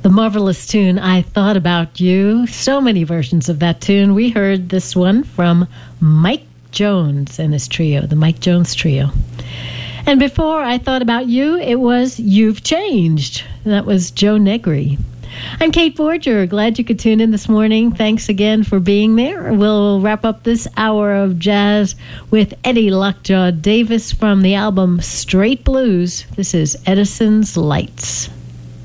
The marvelous tune, I Thought About You. So many versions of that tune. We heard this one from Mike Jones and his trio, the Mike Jones Trio. And before I Thought About You, it was You've Changed. That was Joe Negri. I'm Kate Borger. Glad you could tune in this morning. Thanks again for being there. We'll wrap up this hour of jazz with Eddie Lockjaw Davis from the album Straight Blues. This is Edison's Lights.